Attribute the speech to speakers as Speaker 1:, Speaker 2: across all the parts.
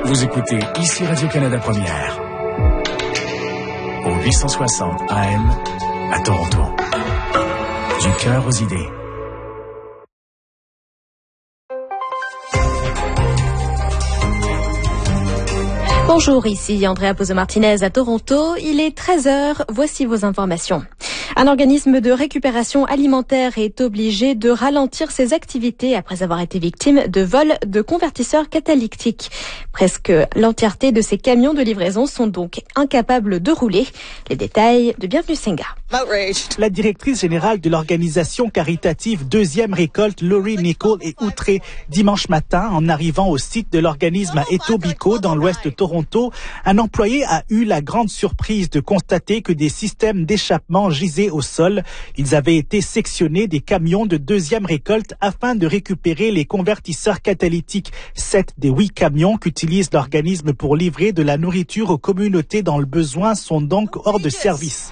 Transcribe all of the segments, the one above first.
Speaker 1: Vous écoutez ici Radio-Canada Première, au 860 AM à Toronto. Du cœur aux idées.
Speaker 2: Bonjour, ici Andrea Pozo-Martinez à Toronto. Il est 13h, voici vos informations. Un organisme de récupération alimentaire est obligé de ralentir ses activités après avoir été victime de vols de convertisseurs catalytiques. Presque l'entièreté de ces camions de livraison sont donc incapables de rouler. Les détails de Bienvenue Senga.
Speaker 3: La directrice générale de l'organisation caritative Deuxième Récolte, Lori Nicole, est outrée dimanche matin en arrivant au site de l'organisme à Etobicoke dans l'ouest de Toronto. Un employé a eu la grande surprise de constater que des systèmes d'échappement gisaient au sol. Ils avaient été sectionnés des camions de Deuxième Récolte afin de récupérer les convertisseurs catalytiques. 7 des 8 camions qu'utilise l'organisme pour livrer de la nourriture aux communautés dans le besoin sont donc hors de service.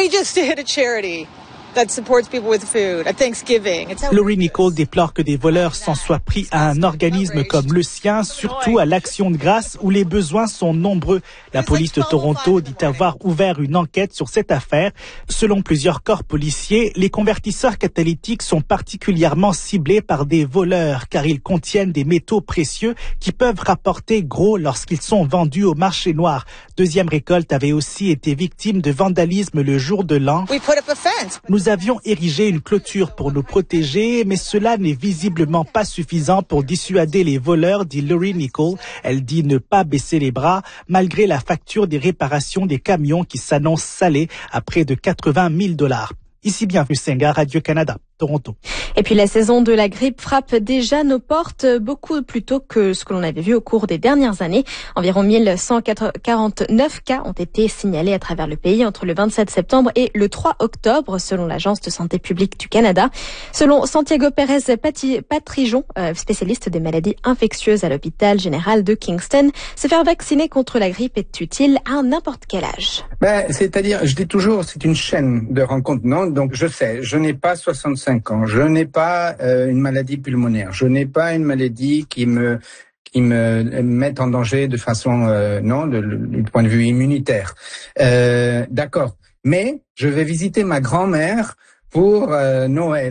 Speaker 3: Lori Nicole déplore que des voleurs s'en soient pris à un organisme comme le sien, surtout à l'Action de grâce où les besoins sont nombreux. La police de Toronto dit avoir ouvert une enquête sur cette affaire. Selon plusieurs corps policiers, les convertisseurs catalytiques sont particulièrement ciblés par des voleurs car ils contiennent des métaux précieux qui peuvent rapporter gros lorsqu'ils sont vendus au marché noir. Deuxième Récolte avait aussi été victime de vandalisme le jour de l'an. Nous avions érigé une clôture pour nous protéger, mais cela n'est visiblement pas suffisant pour dissuader les voleurs, dit Lori Nicole. Elle dit ne pas baisser les bras, malgré la facture des réparations des camions qui s'annonce salée à près de 80 000 $. Ici Bienvenue Senga, Radio-Canada, Toronto.
Speaker 2: Et puis la saison de la grippe frappe déjà nos portes beaucoup plus tôt que ce que l'on avait vu au cours des dernières années. Environ 1149 cas ont été signalés à travers le pays entre le 27 septembre et le 3 octobre, selon l'Agence de santé publique du Canada. Selon Santiago Pérez Patrijon, spécialiste des maladies infectieuses à l'hôpital général de Kingston, se faire vacciner contre la grippe est utile à n'importe quel âge.
Speaker 4: C'est-à-dire, je dis toujours, c'est une chaîne de rencontres, non? Donc je sais, je n'ai pas 65 ans, je n'ai pas une maladie pulmonaire, je n'ai pas une maladie qui me met en danger de façon du point de vue immunitaire. D'accord, mais je vais visiter ma grand-mère pour Noël.